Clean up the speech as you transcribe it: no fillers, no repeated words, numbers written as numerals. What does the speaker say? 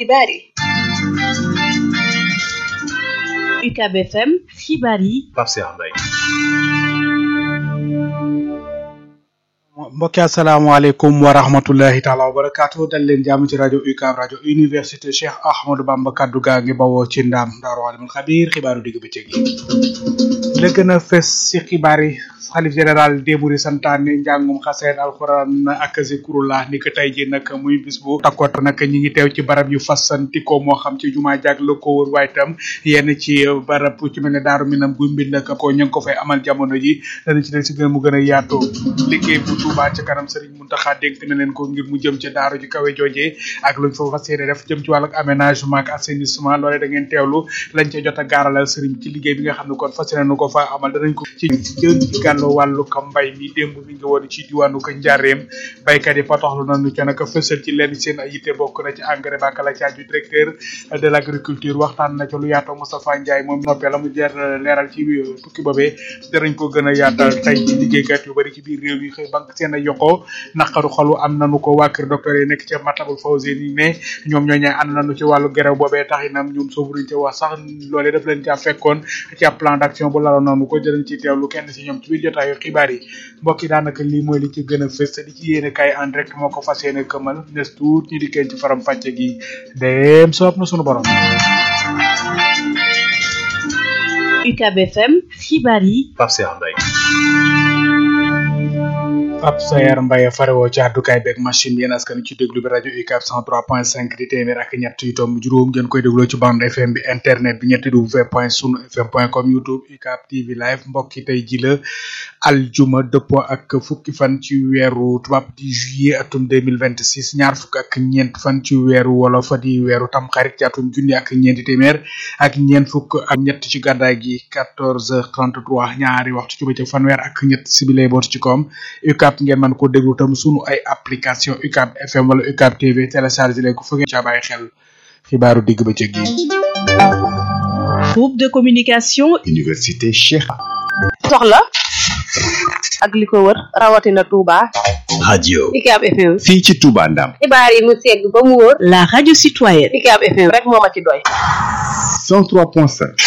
xibaar yi. UCAB FM xibaar yi. Pape Cheikh Mbaye. mbokki asalaamaaleykum wa rahmatullahi taala wa barakaatu dal leen jàmm ci rajo UCAB rajo université Cheikh Ahmadou Bamba kaddu gaa ngi bawoo ci ndaam Daaru Alimul Xabiir xibaaru digg bëccëg yi la gën a fës ci xibaar yi xalif général des mourides santaane njàngum xaseen alxuraan ak zikrullah ni ko tey ji nag muy bis bu takkoot nag ñi ngi teew ci barab yu fasantikoo moo xam ci jumaa jaag la ko wër waaye tam yenn ci barab ci mel ne Daaru Minam guy mbind nag ko ñu ngi ko fay amal jamono ji dana ci del si gën mu gën a yaatoo liggéey bu Touba ca kanam Serigne Mountakha dénk na leen ko ngir mu jëm ca daaru ji kawe joojee ak luñ fa fas yéene def jëm ci wàllu aménagement ak assainissement loolee da ngeen teewlu lañ ca jot a gaaralal Serigne ci liggéey bi nga xam ne kon fas yéene ko fa amal danañ ko ci jëm ci gàllu wàllu ko mbay mi démb mi ngi woon ci diwaanu ko Njaareem baykat yi patoxlu nañu ca nag fësal ci leen seen ay yitte bokk na ci engrais ba la ci aju directeur de l' agriculture waxtaan na ca lu yaatoo Moustapha Ndiaye moom noppee la mu jar leeral ci tukki boobee danañ ko gën a yaatal tey ci liggéeykat yu bari ci biir réew yi xëy banque seen ay yokkoo naqaru xolu am nañu ko waa kër docteur yi nekk ca Matlabul Fawzeyni ne ñoom ñoo ñaay ànd nañu ci wàllu gerew boobee tax inam ñoom sooburuñ ca wax sax loolee daf leen caa fekkoon ci plan d' action bu laloon nañu ko jëlañ ci teewlu kenn si ñoom ci biir jotaayu xibaar yi mbokk yi daanaka lii mooy li ci gën a fës di ci yéene kay en direct moo ko fas yéene këmal nes tuut ñu dikkeen ci faram fàcce gi dem soob na sunu borom. UCAB FM xibaar yi. Pape Cheikh Mbaye. Pape Sayar Mbaye farewoo ci àddukaay beeg machine yéen askan ci déglu bi rajo UCAB 103.5 di téeméer ak ñett yu tomb juróom ngeen koy dégloo ci bande FM bi internet bi ñetti www.sunufm.com YouTube UCAB TV live mbokk yi tey ji la aljuma dëppoo ak fukki fan ci weeru tubaab di juillet atum 2026 ñaar fukk ak ñeent fan ci weeru wolof di weeru tam xarit ci atum junni ak ñeenti téeméer ak ñeent fukk ak ñett ci gàddaay gi 14h33 ñaari waxtu ci bëccëg fanweer ak ñett sibilay boot ci koom UCAB ngeen mën ko déglu tam sunu ay application UCAB FM wala UCAB TV téléchargé leen ko fa ngeen ca bàyyi xel xibaaru digg bëccëg yi. Groupe de communication. Université Cheikh. soxla ak li ko wër rawatina Touba. radio. UCAB FM. fii ci Touba Ndam. xibaar yi mu segg ba mu wóor. La radio citoyenne. UCAB FM rek moo ma ci doy. 103.5.